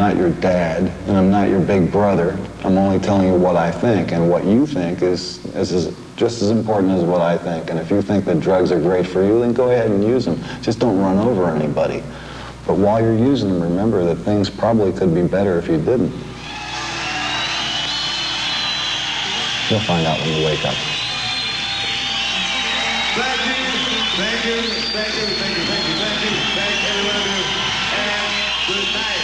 not your dad, and I'm not your big brother. I'm only telling you what I think, and what you think is just as important as what I think. And if you think that drugs are great for you, then go ahead and use them. Just don't run over anybody. But while you're using them, remember that things probably could be better if you didn't. You'll find out when you wake up. Thank you, thank you, thank you, thank you, thank you, thank you, thank every one of you, and good night.